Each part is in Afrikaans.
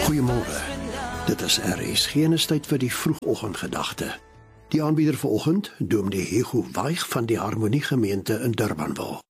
Goeiemôre. Dit is RSG tyd vir die vroegoggendgedagte. Die aanbieder vanoggend, Dominee Hugo Waig van die Harmonie Gemeente in Durbanville.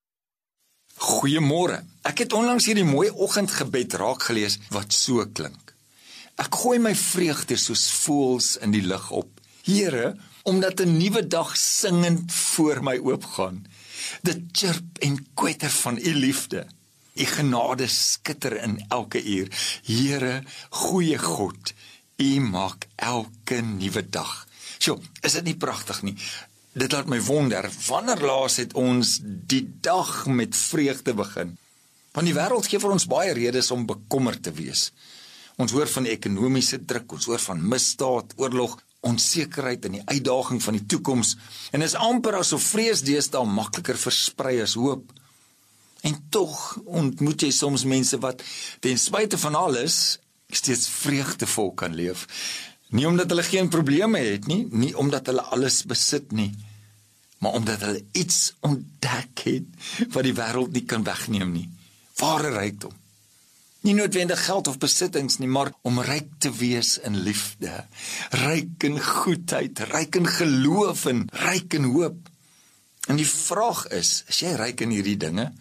Goeiemôre. Ek het onlangs hierdie mooi oggendgebed raak gelees wat so klink. Ek gooi my vreugde soos voëls in die lug op. Here, omdat 'n nuwe dag singend voor my oopgaan. Dit chirp en kwetter van u liefde. U genade skitter in elke uur. Here, goeie God, u maak elke nuwe dag. Sjoe, is dit nie pragtig nie? Dit laat my wonder, wanneer laas het ons die dag met vreugde begin? Want die wêreld gee vir ons baie redes om bekommerd te wees. Ons hoor van die ekonomiese druk, ons hoor van misdaad, oorlog, onsekerheid en die uitdaging van die toekoms. En is amper asof vrees deesdae makliker versprei as hoop. En tog ontmoet jy soms mense wat ten spyte van alles steeds vreugdevol kan leef. Nie omdat hulle geen probleme het nie omdat hulle alles besit nie, maar omdat hulle iets ontdek het wat die wêreld nie kan wegneem nie. Ware rykdom. Nie noodwendig geld of besittings nie, maar om ryk te wees in liefde, ryk in goedheid, ryk in geloof en ryk in hoop. En die vraag is jy ryk in hierdie dinge?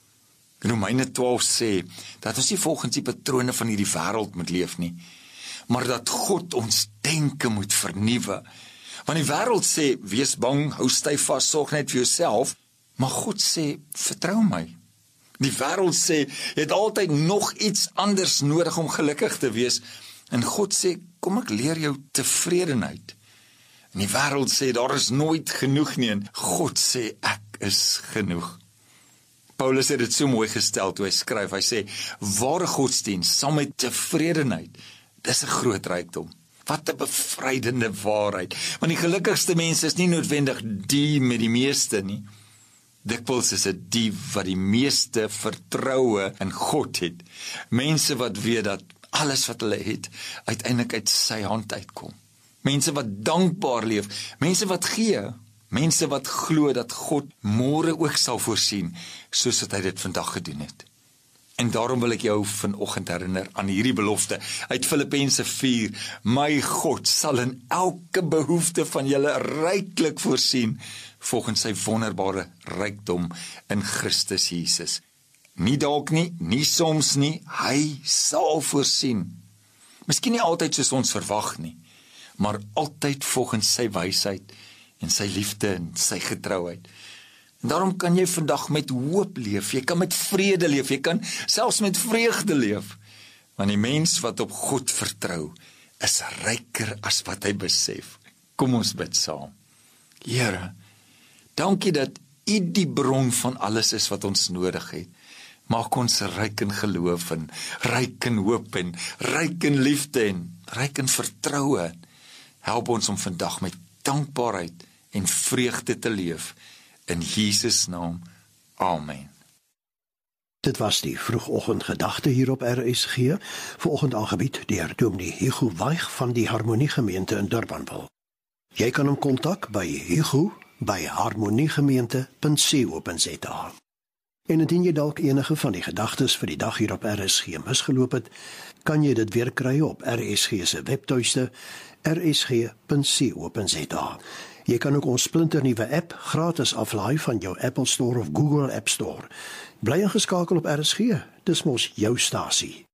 Romeine 12 sê, dat ons nie volgens die patrone van hierdie wêreld moet leef nie, maar dat God ons denke moet vernuwe. Want die wêreld sê, wees bang, hou styf vas, sorg net vir jouself, maar God sê, vertrou my. Die wêreld sê, jy het altyd nog iets anders nodig om gelukkig te wees, en God sê, kom ek leer jou tevredenheid. En die wêreld sê, daar is nooit genoeg nie, en God sê, ek is genoeg. Paulus het dit so mooi gestel toe hy skryf, hy sê, ware godsdienst saam met tevredenheid, dis 'n groot rykdom. Wat 'n bevrydende waarheid, want die gelukkigste mense is nie noodwendig die met die meeste nie. Dikwels is dit die wat die meeste vertroue in God het. Mense wat weet dat alles wat hulle het, uiteindelik uit sy hand uitkom. Mense wat dankbaar leef, mense wat gee, mense wat glo dat God môre ook sal voorsien, soos wat hy dit vandag gedoen het. En daarom wil ek jou vanoggend herinner aan hierdie belofte uit Filippense 4, my God sal in elke behoefte van julle ryklik voorsien, volgens sy wonderbare rykdom in Christus Jesus. Nie dalk nie, nie soms nie, hy sal voorsien. Miskien nie altyd soos ons verwag nie, maar altyd volgens sy wysheid en sy liefde en sy getrouheid. En daarom kan jy vandag met hoop leef, jy kan met vrede leef, jy kan selfs met vreugde leef, want die mens wat op God vertrou, is ryker as wat hy besef. Kom ons bid saam. Here, dankie dat U die bron van alles is wat ons nodig het. Maak ons ryk in geloof en ryk in hoop en ryk in liefde en ryk in vertroue. Help ons om vandag met dankbaarheid en vreugde te leef. In Jesus naam, amen. Dit was die vroegoggendgedagte hier op RSG, vanoggend aangebied deur Dominee Hugo Waig van die Harmonie Gemeente in Durbanville. Jy kan hom kontak by hugo@harmoniegemeente.co.za. En indien jy dalk enige van die gedagtes vir die dag hier op RSG misgeloop het, kan jy dit weer kry op RSG se webtuiste rsg.co.za. Jy kan ook ons splinternuwe app gratis aflaai van jou Apple Store of Google App Store. Bly ingeskakel op RSG, dis mos jou stasie.